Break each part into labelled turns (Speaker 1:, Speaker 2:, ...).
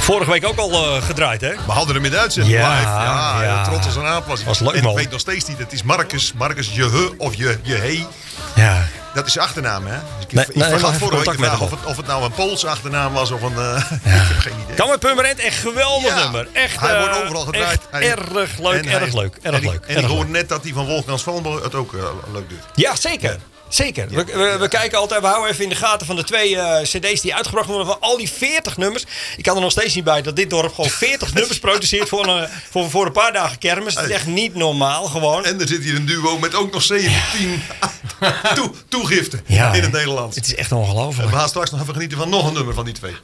Speaker 1: Vorige week ook al gedraaid, hè?
Speaker 2: We hadden hem in de uitzending live. Ja. Trots als een aap
Speaker 1: was leuk,
Speaker 2: en
Speaker 1: man.
Speaker 2: ik weet nog steeds niet. Het is Marcus Jehe of Jehe.
Speaker 1: Ja.
Speaker 2: Dat is zijn achternaam, hè?
Speaker 1: Nee,
Speaker 2: ik vergat
Speaker 1: even
Speaker 2: vorige week te
Speaker 1: contact met
Speaker 2: vragen of het nou een Poolse achternaam was of een... ik heb geen idee.
Speaker 1: Kan met Purmerend, echt geweldig
Speaker 2: Ja,
Speaker 1: echt,
Speaker 2: hij wordt overal gedraaid.
Speaker 1: Erg leuk, erg leuk.
Speaker 2: En ik hoor net dat hij van Wolfgang Svanbo het ook leuk doet.
Speaker 1: Ja, zeker. Zeker. We kijken altijd, we houden even in de gaten van de 2 cd's die uitgebracht worden van al die 40 nummers. Ik kan er nog steeds niet bij dat dit dorp gewoon 40 nummers produceert voor een paar dagen kermis. Dat is echt niet normaal gewoon.
Speaker 2: En er zit hier een duo met ook nog 17 toegiften in het Nederlands.
Speaker 1: Het is echt ongelooflijk.
Speaker 2: We gaan straks nog even genieten van nog een nummer van die 2.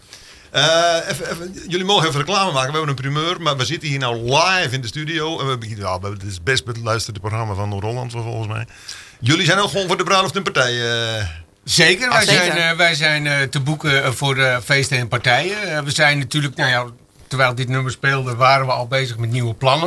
Speaker 2: Jullie mogen even reclame maken. We hebben een primeur, maar we zitten hier nou live in de studio. En we hebben het is best beluisterde programma van Noord-Holland volgens mij. Jullie zijn ook gewoon voor de bruiloft en partij.
Speaker 3: Zeker, wij zijn te boeken voor de feesten en partijen. We zijn natuurlijk, terwijl dit nummer speelde, waren we al bezig met nieuwe plannen.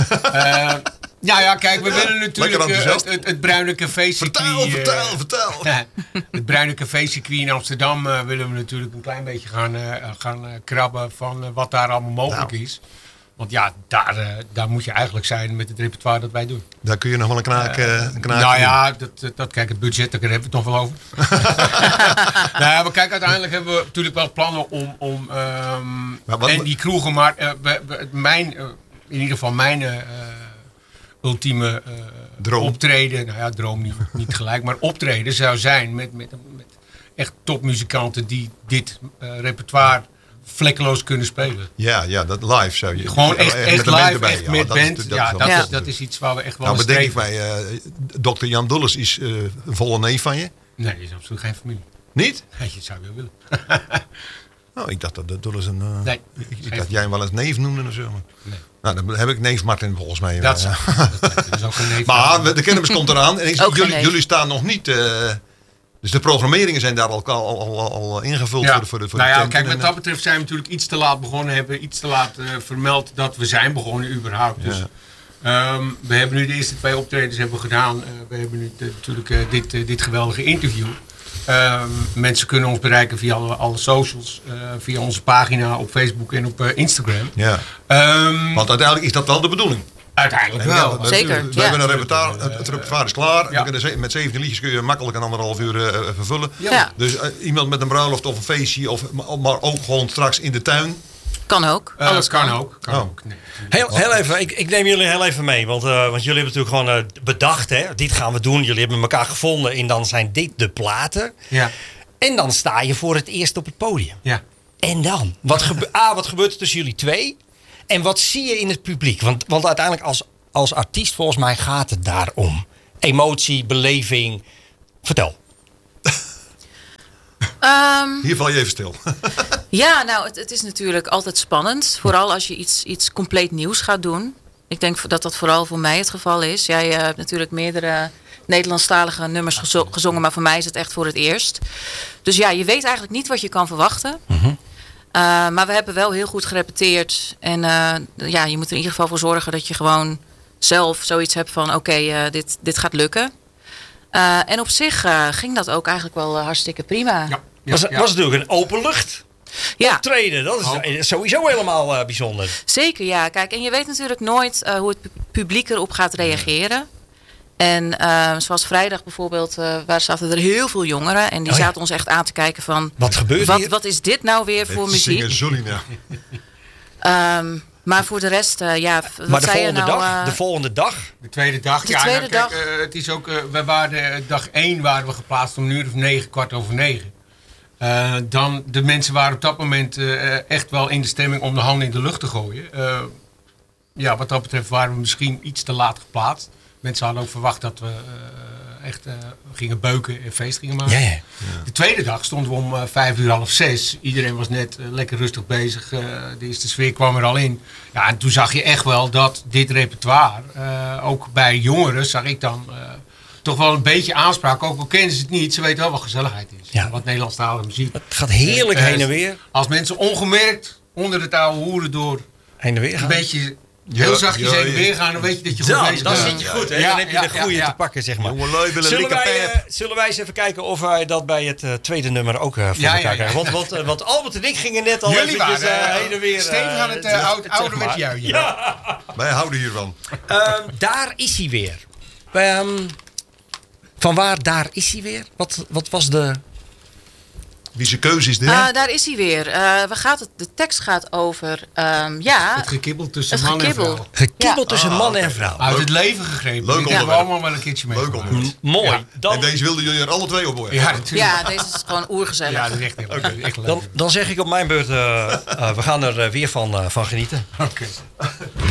Speaker 3: Kijk, we willen natuurlijk het Bruine Café-circuit...
Speaker 2: Vertel.
Speaker 3: Het Bruine Café-circuit in Amsterdam willen we natuurlijk een klein beetje gaan krabben van wat daar allemaal mogelijk is. Want ja, daar moet je eigenlijk zijn met het repertoire dat wij doen.
Speaker 2: Daar kun je nog wel een knaak
Speaker 3: kijk, het budget, daar hebben we het nog wel over. Maar kijk, uiteindelijk hebben we natuurlijk wel plannen om en die kroegen, maar in ieder geval mijn ultieme optreden, droom niet gelijk, maar optreden zou zijn met echt topmuzikanten die dit repertoire vlekkeloos kunnen spelen.
Speaker 2: Ja, dat live zou je...
Speaker 3: Gewoon echt live,
Speaker 2: erbij.
Speaker 3: echt met band. Dat is iets waar we echt wel
Speaker 2: nou,
Speaker 3: streven.
Speaker 2: bedenk ik mij, dokter Jan Dulles is een volle neef van je.
Speaker 3: Nee, die is absoluut geen familie.
Speaker 2: Niet?
Speaker 3: Nee, dat zou je wel willen.
Speaker 2: Nou, ik dacht dat Dulles een...
Speaker 3: nee.
Speaker 2: Ik dacht jij hem wel eens neef noemde of zo. Maar.
Speaker 3: Nee.
Speaker 2: Nou, dan heb ik neef Martin volgens mij.
Speaker 3: Dat is ook een neef.
Speaker 2: Maar de kermis komt eraan. En jullie staan nog niet... Dus de programmeringen zijn daar al ingevuld voor de
Speaker 3: kijk, wat dat betreft zijn we natuurlijk iets te laat begonnen. Hebben iets te laat vermeld dat we zijn begonnen überhaupt. Dus, we hebben nu de eerste 2 optredens hebben gedaan. We hebben nu natuurlijk dit geweldige interview. Mensen kunnen ons bereiken via alle socials. Via onze pagina op Facebook en op Instagram.
Speaker 2: Ja. Want uiteindelijk is dat wel de bedoeling.
Speaker 3: Uiteindelijk wel.
Speaker 4: Zeker.
Speaker 2: We hebben een repertoire. Het repertoire is klaar. Ja. Met 17 liedjes kun je makkelijk een 1,5 uur vervullen.
Speaker 4: Ja.
Speaker 2: Dus iemand met een bruiloft of een feestje. Maar ook gewoon straks in de tuin.
Speaker 4: Kan ook. Alles
Speaker 3: kan ook.
Speaker 1: Nee. Heel even, ik neem jullie heel even mee. Want jullie hebben natuurlijk gewoon bedacht. Hè, dit gaan we doen. Jullie hebben elkaar gevonden. En dan zijn dit de platen.
Speaker 3: Ja.
Speaker 1: En dan sta je voor het eerst op het podium.
Speaker 3: Ja.
Speaker 1: En dan? Wat gebeurt er tussen jullie 2? En wat zie je in het publiek? Want uiteindelijk als artiest volgens mij gaat het daarom. Emotie, beleving. Vertel.
Speaker 2: Hier val je even stil.
Speaker 4: Ja, nou, het is natuurlijk altijd spannend. Vooral als je iets compleet nieuws gaat doen. Ik denk dat vooral voor mij het geval is. Jij hebt natuurlijk meerdere Nederlandstalige nummers gezongen. Maar voor mij is het echt voor het eerst. Dus ja, je weet eigenlijk niet wat je kan verwachten. Mm-hmm. Maar we hebben wel heel goed gerepeteerd. En je moet er in ieder geval voor zorgen dat je gewoon zelf zoiets hebt van oké, dit gaat lukken. En op zich ging dat ook eigenlijk wel hartstikke prima.
Speaker 1: Ja. Was natuurlijk een openlucht optreden. Dat is sowieso helemaal bijzonder.
Speaker 4: Zeker, ja. Kijk, en je weet natuurlijk nooit hoe het publiek erop gaat reageren. En zoals vrijdag bijvoorbeeld, waar zaten er heel veel jongeren. En die zaten ons echt aan te kijken van...
Speaker 1: Wat gebeurt hier?
Speaker 4: Wat is dit nou weer voor muziek? Maar voor de rest,
Speaker 1: maar de volgende dag?
Speaker 3: De tweede dag. Het is ook, dag 1 waren we geplaatst om 9:00, 9:15. Dan de mensen waren op dat moment echt wel in de stemming om de handen in de lucht te gooien. Wat dat betreft waren we misschien iets te laat geplaatst. Mensen hadden ook verwacht dat we echt gingen beuken en feest gingen maken.
Speaker 1: Ja.
Speaker 3: De tweede dag stonden we om 5:30, 6:00. Iedereen was net lekker rustig bezig. De eerste sfeer kwam er al in. Ja, en toen zag je echt wel dat dit repertoire, ook bij jongeren, zag ik dan toch wel een beetje aanspraak. Ook al kennen ze het niet, ze weten wel wat gezelligheid is. Ja. Wat Nederlandstalige muziek.
Speaker 1: Het gaat heerlijk heen en weer.
Speaker 3: Als mensen ongemerkt onder het oude hoeren door
Speaker 1: heen en weer gaan.
Speaker 3: Een beetje Heel zachtjes even weer gaan, dan weet je dat je goed bezig bent.
Speaker 1: Dan zit je goed, hè?
Speaker 3: Ja,
Speaker 1: Dan heb je de goede
Speaker 3: ja.
Speaker 1: te pakken, zeg maar.
Speaker 2: Jongelui willen lekker pep.
Speaker 1: Zullen wij eens even kijken of wij dat bij het tweede nummer ook voor elkaar krijgen? Want Albert en ik gingen net al
Speaker 3: Jullie
Speaker 1: eventjes
Speaker 3: waren
Speaker 1: heen en weer.
Speaker 3: stevig aan het ouderwets juichen.
Speaker 1: Ja.
Speaker 2: Wij houden hiervan.
Speaker 1: Daar is hij weer. Vanwaar daar is hij weer? Wat was de...
Speaker 2: Wie zijn keuze is dit?
Speaker 4: Daar is hij weer. De tekst gaat over...
Speaker 3: Het gekibbel tussen man en vrouw.
Speaker 1: Gekibbel tussen man en vrouw.
Speaker 3: Uit het leven gegrepen.
Speaker 2: Leuk
Speaker 3: Dit hebben we
Speaker 2: onderwerp.
Speaker 3: allemaal wel een keertje mee.
Speaker 2: Leuk onderwerp.
Speaker 1: Mooi.
Speaker 3: Ja.
Speaker 1: Dan,
Speaker 2: En deze wilden jullie er alle twee op horen.
Speaker 3: Ja, natuurlijk.
Speaker 4: Ja, deze is gewoon oergezellig.
Speaker 3: Ja, dat is echt heel echt leuk.
Speaker 1: dan zeg ik op mijn beurt, we gaan er weer van genieten.
Speaker 3: Oké.